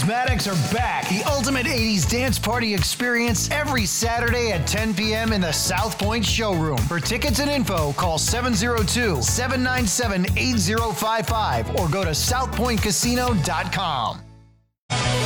Charismatics are back. The ultimate 80s dance party experience every Saturday at 10 p.m. in the South Point showroom. For tickets and info, call 702-797-8055 or go to southpointcasino.com.